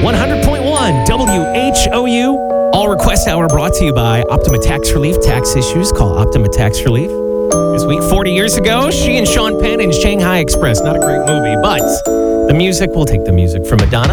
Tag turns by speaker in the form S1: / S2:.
S1: 100.1 WHOU. All Request Hour brought to you by Optima Tax Relief. Tax issues, call Optima Tax Relief. This week, 40 years ago, she and Sean Penn in Shanghai Express. Not a great movie, but the music, we'll take the music from Madonna.